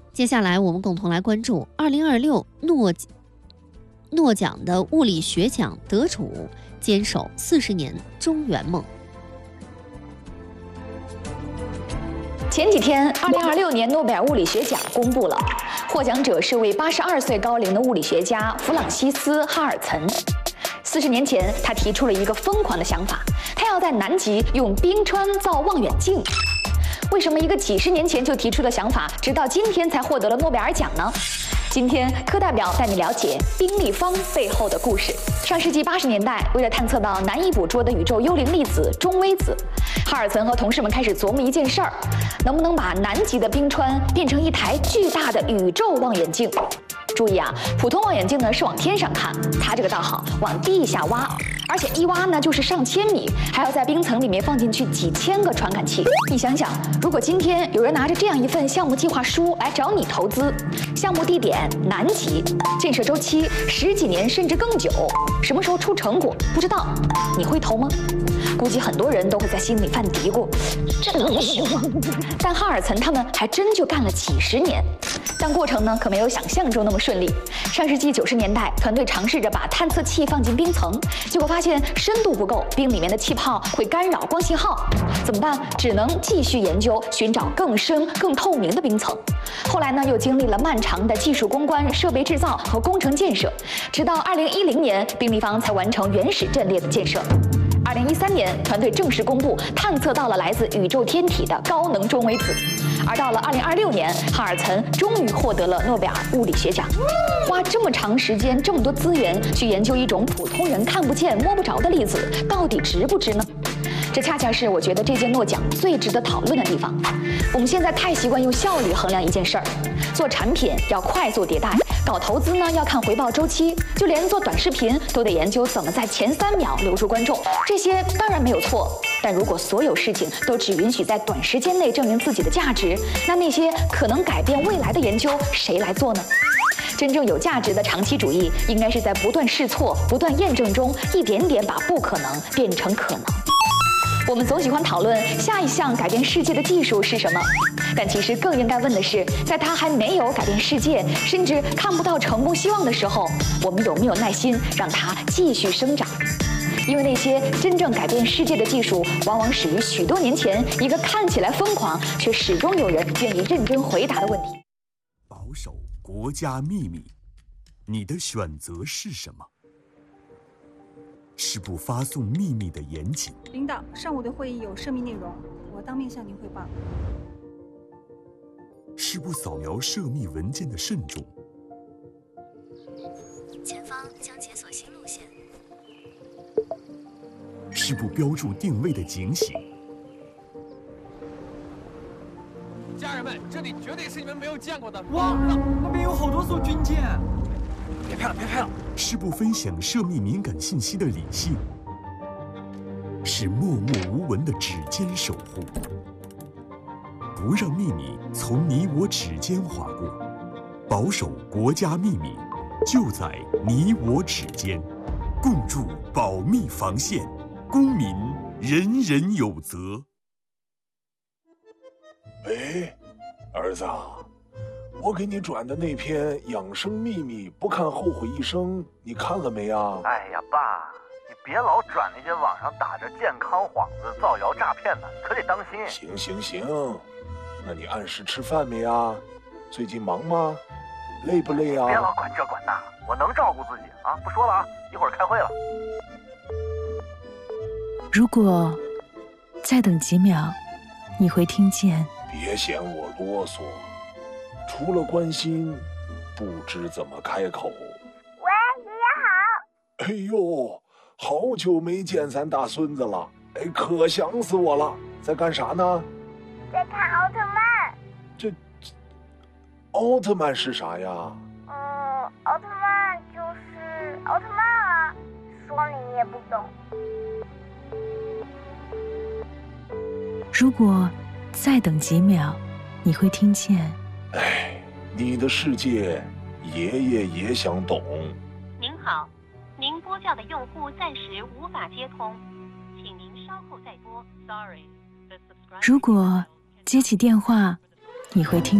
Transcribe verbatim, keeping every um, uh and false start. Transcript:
接下来我们共同来关注二零二六诺诺奖的物理学奖得主坚守四十年中原梦。 前几天，二零二六年诺贝尔物理学奖公布了，获奖者是位八十二岁高龄的物理学家弗朗西斯·哈尔岑。四十年前，他提出了一个疯狂的想法，他要在南极用冰川造望远镜。为什么一个几十年前就提出的想法，直到今天才获得了诺贝尔奖呢？今天，课代表带你了解冰立方背后的故事。上世纪八十年代，为了探测到难以捕捉的宇宙幽灵粒子中微子，哈尔岑和同事们开始琢磨一件事儿：能不能把南极的冰川变成一台巨大的宇宙望远镜？注意啊，普通望远镜呢是往天上看，它这个倒好，往地下挖，而且一挖呢就是上千米，还要在冰层里面放进去几千个传感器。你想想，如果今天有人拿着这样一份项目计划书来找你投资，项目地点南极，建设周期十几年甚至更久，什么时候出成果不知道，你会投吗？估计很多人都会在心里犯嘀咕，这能行吗？但哈尔岑他们还真就干了几十年，但过程呢可没有想象中那么顺利。上世纪九十年代，团队尝试着把探测器放进冰层，结果发现深度不够，冰里面的气泡会干扰光信号，怎么办？只能继续研究，寻找更深、更透明的冰层。后来呢，又经历了漫长的技术攻关、设备制造和工程建设，直到二零一零年，冰立方才完成原始阵列的建设。二零一三年，团队正式公布探测到了来自宇宙天体的高能中微子。而到了二零二六年，哈尔岑终于获得了诺贝尔物理学奖。花这么长时间、这么多资源去研究一种普通人看不见、摸不着的粒子，到底值不值呢？这恰恰是我觉得这届诺奖最值得讨论的地方。我们现在太习惯用效率衡量一件事儿，做产品要快速迭代，搞投资呢要看回报周期，就连做短视频都得研究怎么在前三秒留住观众。这些当然没有错，但如果所有事情都只允许在短时间内证明自己的价值，那那些可能改变未来的研究谁来做呢？真正有价值的长期主义，应该是在不断试错、不断验证中，一点点把不可能变成可能。我们总喜欢讨论下一项改变世界的技术是什么，但其实更应该问的是，在它还没有改变世界，甚至看不到成功希望的时候，我们有没有耐心让它继续生长？因为那些真正改变世界的技术，往往始于许多年前一个看起来疯狂，却始终有人愿意认真回答的问题。 保守国家秘密，你的选择是什么？是不发送秘密的严谨。 领导，上午的会议有涉密内容，我当面向您汇报。 是不扫描涉密文件的慎重。 前方将解锁新路线。 是不标注定位的警醒。 家人们，这里绝对是你们没有见过的。 哇，那边有好多艘军舰！别拍了，别拍了！ 是不分享涉密敏感信息的理性。是默默无闻的指尖守护。不让秘密从你我指尖划过，保守国家秘密，就在你我指尖。共筑保密防线，公民人人有责。 喂，儿子，我给你转的那篇养生秘密不看后悔一生，你看了没啊？ 哎呀，爸，你别老转那些网上打着健康幌子造谣诈骗的，可得当心。 行行行，那你按时吃饭没啊？最近忙吗？累不累啊？ 别老管这管那，我能照顾自己啊！不说了啊，一会儿开会了。 如果再等几秒，你会听见。 别嫌我啰嗦，除了关心，不知怎么开口。 喂，爷爷好。 哎呦，好久没见咱大孙子了，哎，可想死我了。在干啥呢？ 在看奥特曼。 这，这奥特曼是啥呀？ 嗯，奥特曼就是奥特曼啊，说你也不懂。 如果再等几秒，你会听见。 哎，你的世界，爷爷也想懂。 您好，您拨叫的用户暂时无法接通，请您稍后再拨。Sorry。 如果接起电话，你会听。